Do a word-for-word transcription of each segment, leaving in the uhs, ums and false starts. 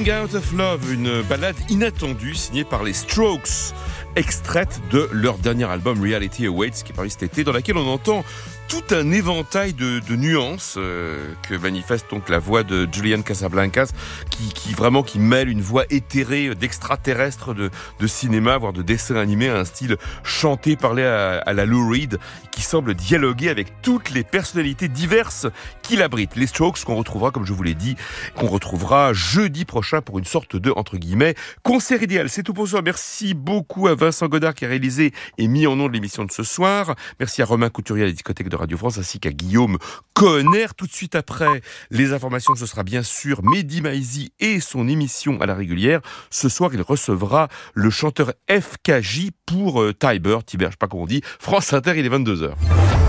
Crying Out of Love, une ballade inattendue signée par les Strokes, extraite de leur dernier album Reality Awaits, qui est paru cet été, dans laquelle on entend tout un éventail de, de nuances euh, que manifeste donc la voix de Julian Casablancas, qui, qui vraiment qui mêle une voix éthérée d'extraterrestre de, de cinéma, voire de dessin animé, à un style chanté, parlé à, à la Lou Reed, qui semble dialoguer avec toutes les personnalités diverses qu'il abrite. Les Strokes qu'on retrouvera, comme je vous l'ai dit, qu'on retrouvera jeudi prochain pour une sorte de, entre guillemets, concert idéal. C'est tout pour ce soir. Merci beaucoup à Vincent Godard qui a réalisé et mis en nom de l'émission de ce soir. Merci à Romain Couturier à la discothèque de Radio France, ainsi qu'à Guillaume Kohner. Tout de suite après les informations, ce sera bien sûr Mehdi Maizi et son émission à la régulière. Ce soir, il recevra le chanteur F K J pour euh, Tiber, Tiber, je sais pas comment on dit. France Inter, il est vingt-deux heures.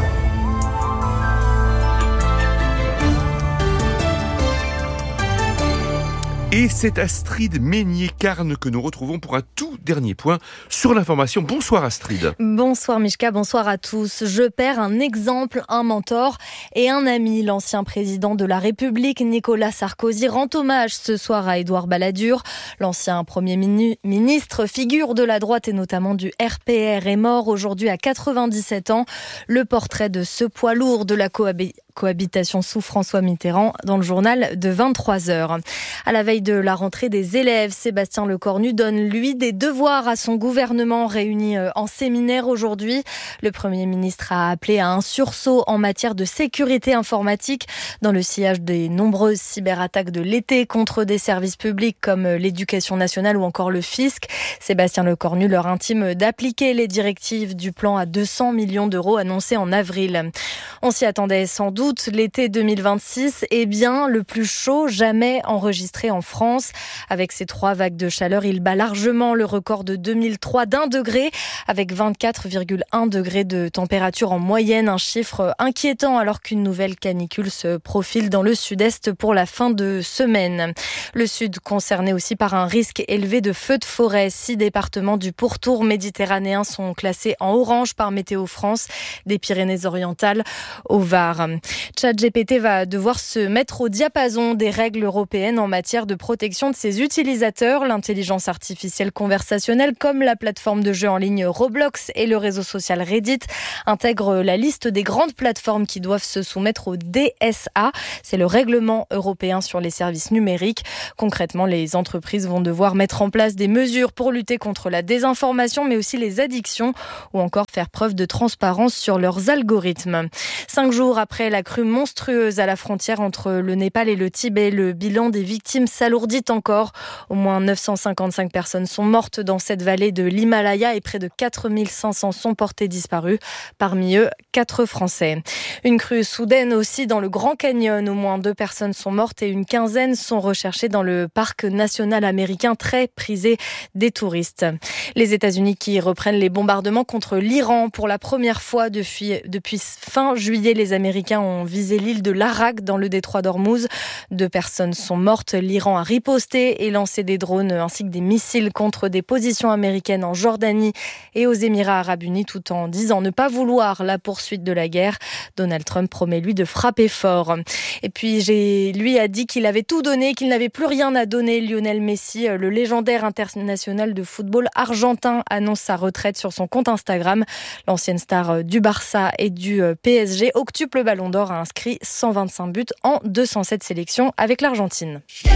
Et c'est Astrid Meignier-Carne que nous retrouvons pour un tout dernier point sur l'information. Bonsoir Astrid. Bonsoir Mishka, bonsoir à tous. Je perds un exemple, un mentor et un ami. L'ancien président de la République, Nicolas Sarkozy, rend hommage ce soir à Édouard Balladur. L'ancien Premier ministre, figure de la droite et notamment du R P R, est mort aujourd'hui à quatre-vingt-dix-sept ans. Le portrait de ce poids lourd de la cohabitation Cohabitation sous François Mitterrand dans le journal de vingt-trois heures. À la veille de la rentrée des élèves, Sébastien Lecornu donne, lui, des devoirs à son gouvernement réuni en séminaire aujourd'hui. Le Premier ministre a appelé à un sursaut en matière de sécurité informatique dans le sillage des nombreuses cyberattaques de l'été contre des services publics comme l'éducation nationale ou encore le fisc. Sébastien Lecornu leur intime d'appliquer les directives du plan à deux cents millions d'euros annoncé en avril. On s'y attendait sans doute. L'été deux mille vingt-six est bien le plus chaud jamais enregistré en France. Avec ces trois vagues de chaleur, il bat largement le record de deux mille trois d'un degré, avec vingt-quatre virgule un degrés de température en moyenne, un chiffre inquiétant alors qu'une nouvelle canicule se profile dans le sud-est pour la fin de semaine. Le sud concerné aussi par un risque élevé de feux de forêt. Six départements du pourtour méditerranéen sont classés en orange par Météo France, des Pyrénées-Orientales au Var. ChatGPT va devoir se mettre au diapason des règles européennes en matière de protection de ses utilisateurs. L'intelligence artificielle conversationnelle, comme la plateforme de jeux en ligne Roblox et le réseau social Reddit, intègre la liste des grandes plateformes qui doivent se soumettre au D S A. C'est le règlement européen sur les services numériques. Concrètement, les entreprises vont devoir mettre en place des mesures pour lutter contre la désinformation, mais aussi les addictions, ou encore faire preuve de transparence sur leurs algorithmes. Cinq jours après la crue monstrueuse à la frontière entre le Népal et le Tibet, le bilan des victimes s'alourdit encore. Au moins neuf cent cinquante-cinq personnes sont mortes dans cette vallée de l'Himalaya et près de quatre mille cinq cents sont portés disparus. Parmi eux, quatre Français. Une crue soudaine aussi dans le Grand Canyon. Au moins deux personnes sont mortes et une quinzaine sont recherchées dans le parc national américain très prisé des touristes. Les États-Unis qui reprennent les bombardements contre l'Iran pour la première fois depuis, depuis fin juillet. Les Américains ont visé l'île de Larak dans le détroit d'Ormuz. Deux personnes sont mortes. L'Iran a riposté et lancé des drones ainsi que des missiles contre des positions américaines en Jordanie et aux Émirats arabes unis, tout en disant ne pas vouloir la poursuite de la guerre. Donald Trump promet lui de frapper fort. Et puis j'ai, lui a dit qu'il avait tout donné, qu'il n'avait plus rien à donner. Lionel Messi, le légendaire international de football argentin, annonce sa retraite sur son compte Instagram. L'ancienne star du Barça et du P S G, octuple Ballon d'Or, a inscrit cent vingt-cinq buts en deux cent sept sélections avec l'Argentine.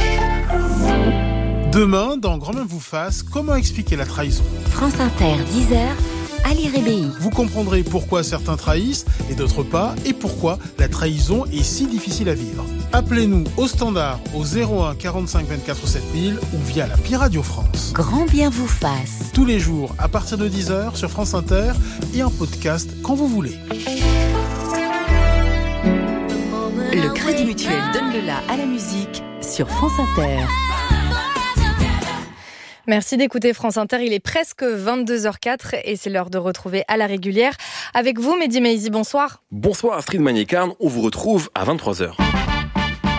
Demain, dans Grand Bien vous fasse, comment expliquer la trahison ? France Inter, dix heures, Ali Rébéi. Vous comprendrez pourquoi certains trahissent et d'autres pas, et pourquoi la trahison est si difficile à vivre. Appelez-nous au standard au zéro un quarante-cinq vingt-quatre sept mille ou via l'appli Radio France. Grand Bien vous fasse. Tous les jours à partir de dix heures sur France Inter et en podcast quand vous voulez. Le Crédit Mutuel donne le la à la musique sur France Inter. Merci d'écouter France Inter, il est presque vingt-deux heures zéro quatre et c'est l'heure de retrouver à la régulière avec vous, Mehdi Maizi, bonsoir. Bonsoir Astrid Meignier-Carne, on vous retrouve à vingt-trois heures.